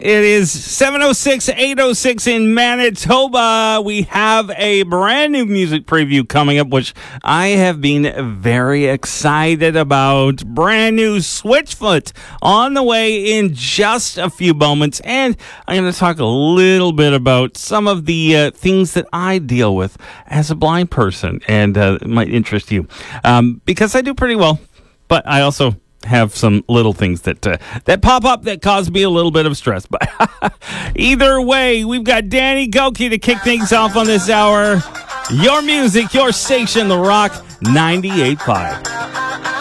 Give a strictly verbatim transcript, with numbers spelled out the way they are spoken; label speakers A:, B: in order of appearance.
A: It is seven oh six, eight oh six in Manitoba. We have a brand new music preview coming up, which I have been very excited about. Brand new Switchfoot on the way in just a few moments. And I'm going to talk a little bit about some of the uh, things that I deal with as a blind person, and uh, it might interest you um, because I do pretty well, but I also have some little things that uh, that pop up that cause me a little bit of stress. But either way, we've got Danny Gokey to kick things off on this hour. Your music, your station, The Rock ninety-eight point five.